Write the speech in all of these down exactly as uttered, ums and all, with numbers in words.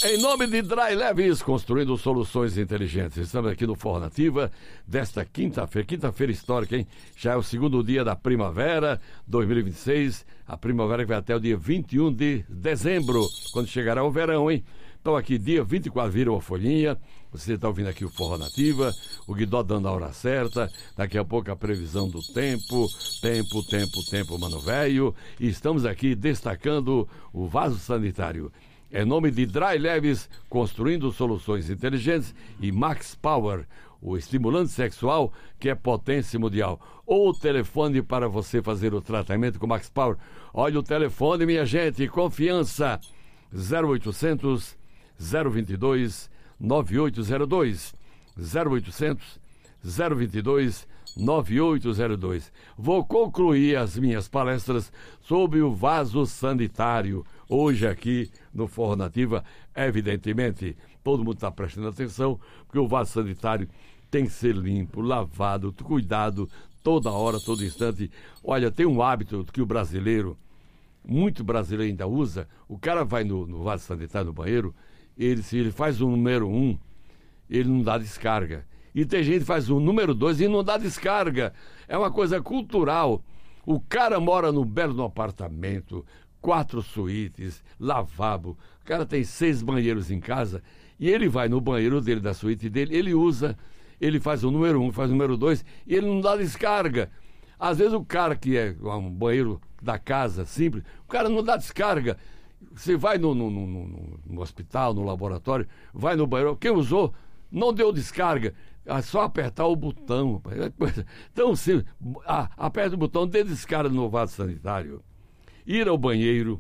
Em nome de Dry Leves, construindo soluções inteligentes. Estamos aqui no Forró Nativa desta quinta-feira, quinta-feira histórica, hein? Já é o segundo dia da primavera dois mil e vinte e seis, a primavera que vai até o dia vinte e um de dezembro, quando chegará o verão, hein? Então aqui, dia vinte e quatro, vira uma folhinha, você está ouvindo aqui o Forró Nativa, o Guidó dando a hora certa, daqui a pouco a previsão do tempo, tempo, tempo, tempo, mano velho, e estamos aqui destacando o vaso sanitário. Em nome de Dry Leves, construindo soluções inteligentes, e Max Power, o estimulante sexual que é potência mundial. Ou o telefone para você fazer o tratamento com Max Power. Olha o telefone, minha gente, confiança, zero oitocentos, zero vinte e dois, nove oito zero dois, zero oitocentos, zero vinte e dois, nove oito zero dois. Vou concluir as minhas palestras sobre o vaso sanitário hoje aqui no Forró Nativa. Evidentemente, todo mundo está prestando atenção, porque o vaso sanitário tem que ser limpo, lavado, cuidado toda hora, todo instante. Olha, tem um hábito que o brasileiro, muito brasileiro ainda usa. O cara vai no, no vaso sanitário, no banheiro, ele, se ele faz o número um, ele não dá descarga. E tem gente que faz o número dois e não dá descarga. É uma coisa cultural. O cara mora num belo apartamento, quatro suítes, lavabo. O cara tem seis banheiros em casa e ele vai no banheiro dele, da suíte dele, ele usa, ele faz o número um, faz o número dois e ele não dá descarga. Às vezes o cara que é um banheiro da casa simples, o cara não dá descarga. Você vai no, no, no, no, no hospital, no laboratório, vai no banheiro, quem usou não deu descarga. É só apertar o botão. Então, se ah, aperta o botão, dê descarga no vaso sanitário. Ir ao banheiro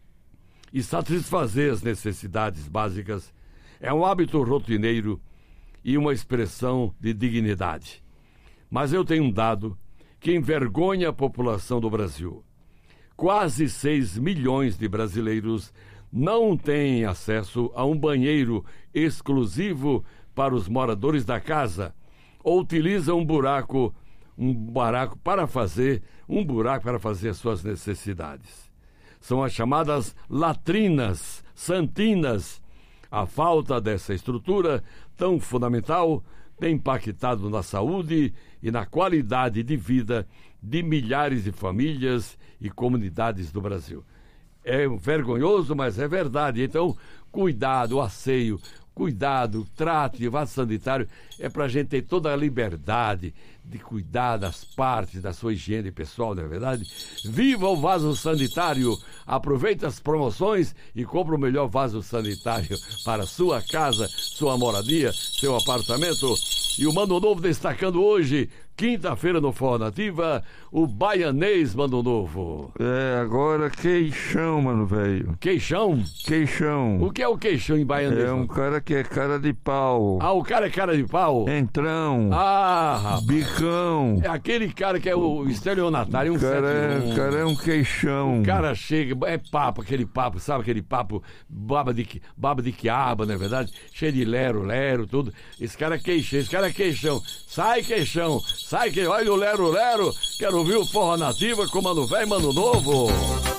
e satisfazer as necessidades básicas é um hábito rotineiro e uma expressão de dignidade. Mas eu tenho um dado que envergonha a população do Brasil. Quase seis milhões de brasileiros não têm acesso a um banheiro exclusivo para os moradores da casa, ou utilizam um buraco, um buraco para fazer, um buraco para fazer as suas necessidades. São as chamadas latrinas santinas. A falta dessa estrutura tão fundamental tem impactado na saúde e na qualidade de vida de milhares de famílias e comunidades do Brasil. É vergonhoso, mas é verdade. Então, cuidado, o asseio, cuidado, trate, vaso sanitário é para a gente ter toda a liberdade de cuidar das partes da sua higiene pessoal, não é verdade? Viva o vaso sanitário! Aproveite as promoções e compre o melhor vaso sanitário para sua casa, sua moradia, seu apartamento. E o Mano Novo destacando hoje, quinta-feira no Forró Nativa, o baianês Mano Novo. É, agora queixão, mano, velho. Queixão? Queixão. O que é o queixão em baianês? É um cara que é cara de pau. Ah, o cara é cara de pau? Entrão. Ah, rapaz. Bicão. É aquele cara que é o estelionatário, um cara sete, é, cara é um queixão. O cara chega, é papo, aquele papo, sabe aquele papo baba de, baba de quiaba, não é verdade? Cheio de lero, lero, tudo. Esse cara é queixão, esse cara é queixão. Sai, queixão. Sai, que olha o lero, lero. Quero ouvir o Forró Nativa com Mano Velho e Mano Novo.